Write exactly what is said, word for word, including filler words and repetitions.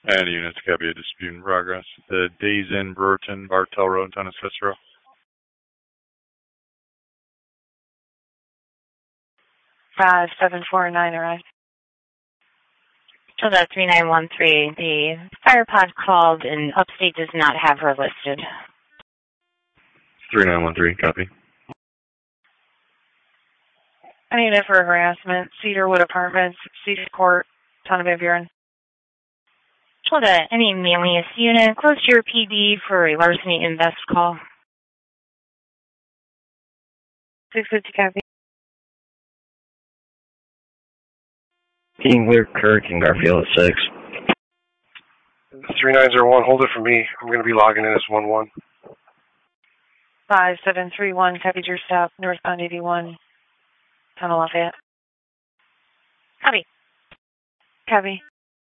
And units copy a dispute in progress. The Days Inn, Brewerton, Bartell Road, Tunnel Cicero. Five seven four nine arrived. Tilda three nine one three. The fire pod called and Upstate does not have her listed. three nine one three, copy. I need it for harassment. Cedarwood Apartments, Cedar Court, Town of Van Buren. Tilda, any Manlius unit, close to your P D for a larceny invest call. six fifty, copy. Engler, Kirk, and Garfield at six. three nine zero one, hold it for me. I'm going to be logging in as one one. five seven three one, copied your stop, northbound eighty-one, Tunnel Lafayette. Copy. Copy.